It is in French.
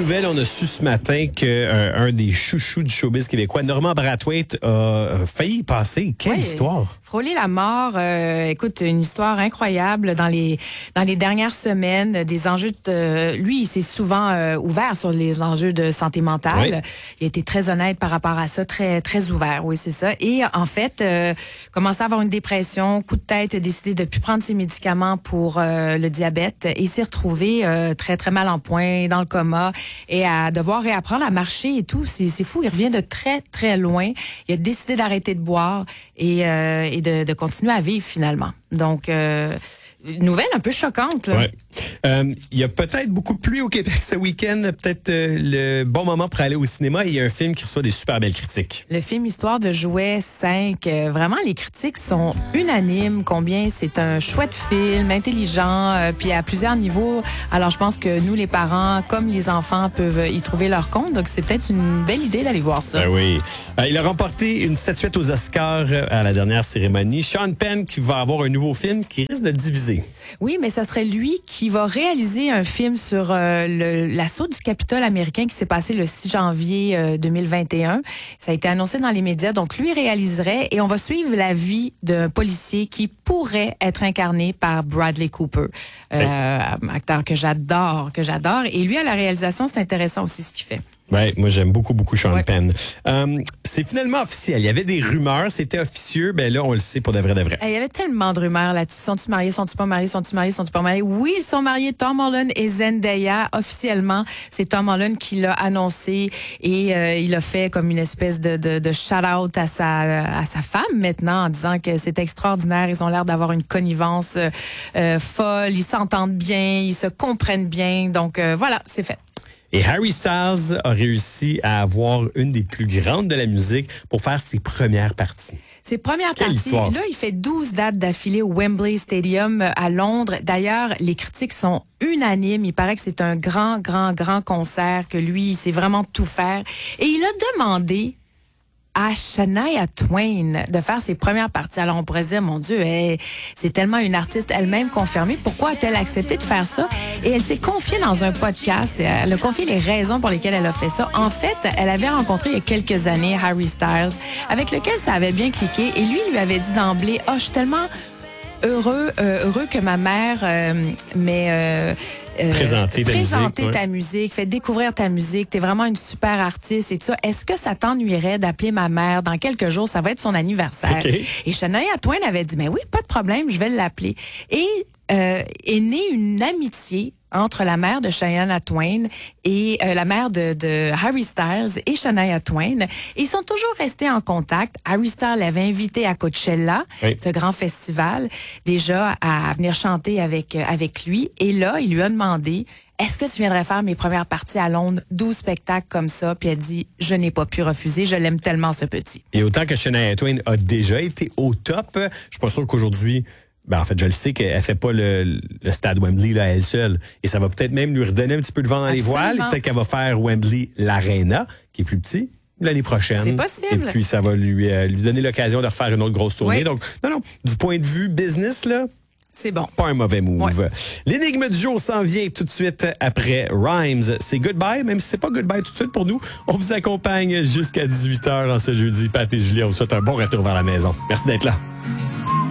nouvelle, on a su ce matin que un des chouchous du showbiz québécois, Normand Brathwaite, a failli y passer. Quelle histoire! Frôler la mort, écoute, une histoire incroyable dans les dernières semaines, des enjeux lui, il s'est souvent ouvert sur les enjeux de santé mentale. Oui. Il a été très honnête par rapport à ça, très très ouvert, oui, c'est ça. Et en fait, commençait à avoir une dépression, coup de tête, a décidé de plus prendre ses médicaments pour le diabète et il s'est retrouvé très très mal en point, dans le coma et à devoir réapprendre à marcher et tout. C'est fou, il revient de très très loin. Il a décidé d'arrêter de boire et de continuer à vivre finalement. Donc, une nouvelle un peu choquante. Là. Ouais. Il y a peut-être beaucoup de pluie au Québec ce week-end. Peut-être le bon moment pour aller au cinéma. Il y a un film qui reçoit des super belles critiques. Le film Histoire de jouets 5. Vraiment, les critiques sont unanimes. Combien c'est un chouette film, intelligent, puis à plusieurs niveaux. Alors, je pense que nous, les parents, comme les enfants, peuvent y trouver leur compte. Donc, c'est peut-être une belle idée d'aller voir ça. Ben oui. Il a remporté une statuette aux Oscars à la dernière cérémonie. Sean Penn qui va avoir un nouveau film qui risque de diviser. Oui, mais ça serait lui qui va réaliser un film sur l'assaut du Capitole américain qui s'est passé le 6 janvier 2021. Ça a été annoncé dans les médias. Donc, lui réaliserait et on va suivre la vie d'un policier qui pourrait être incarné par Bradley Cooper, acteur que j'adore. Et lui, à la réalisation, c'est intéressant aussi ce qu'il fait. Ouais, moi j'aime beaucoup Sean Penn. C'est finalement officiel. Il y avait des rumeurs, c'était officieux. Ben là, on le sait pour de vrai. Il y avait tellement de rumeurs là-dessus. Sont-ils mariés, sont-ils pas mariés, sont-ils mariés, sont-ils pas mariés? Oui, ils sont mariés. Tom Holland et Zendaya. Officiellement, c'est Tom Holland qui l'a annoncé et il a fait comme une espèce de shout-out à sa femme maintenant en disant que c'est extraordinaire. Ils ont l'air d'avoir une connivence folle. Ils s'entendent bien, ils se comprennent bien. Donc voilà, c'est fait. Et Harry Styles a réussi à avoir une des plus grandes de la musique pour faire ses premières parties. Ses premières parties, là, il fait 12 dates d'affilée au Wembley Stadium à Londres. D'ailleurs, les critiques sont unanimes. Il paraît que c'est un grand concert, que lui, il sait vraiment tout faire. Et il a demandé à Shania Twain de faire ses premières parties. Alors, on pourrait se dire, mon Dieu, c'est tellement une artiste elle-même confirmée. Pourquoi a-t-elle accepté de faire ça? Et elle s'est confiée dans un podcast. Elle a confié les raisons pour lesquelles elle a fait ça. En fait, elle avait rencontré il y a quelques années Harry Styles, avec lequel ça avait bien cliqué. Et lui avait dit d'emblée, « Oh, je suis tellement heureux que ma mère présenter ta musique, fait découvrir ta musique, t'es vraiment une super artiste et tout ça. Est-ce que ça t'ennuierait d'appeler ma mère dans quelques jours? Ça va être son anniversaire. Okay. Et Shania Twain avait dit, mais oui, pas de problème, je vais l'appeler. Et est née une amitié entre la mère de Shania Twain et la mère de Harry Styles et Shania Twain. Ils sont toujours restés en contact. Harry Styles l'avait invité à Coachella, ce grand festival, déjà à venir chanter avec lui. Et là, il lui a demandé, est-ce que tu viendrais faire mes premières parties à Londres, 12 spectacles comme ça? Puis elle dit, je n'ai pas pu refuser, je l'aime tellement ce petit. Et autant que Shania Twain a déjà été au top, je suis pas sûr qu'aujourd'hui... Ben en fait, je le sais qu'elle fait pas le stade Wembley là, elle seule. Et ça va peut-être même lui redonner un petit peu de vent dans les voiles. Peut-être qu'elle va faire Wembley l'Arena, qui est plus petit, l'année prochaine. C'est possible. Et puis, ça va lui donner l'occasion de refaire une autre grosse tournée. Oui. Donc, non, du point de vue business, là, c'est bon. Pas un mauvais move. Ouais. L'énigme du jour s'en vient tout de suite après Rhymes. C'est goodbye, même si c'est pas goodbye tout de suite pour nous. On vous accompagne jusqu'à 18h en ce jeudi. Pat et Julie, on vous souhaite un bon retour vers la maison. Merci d'être là.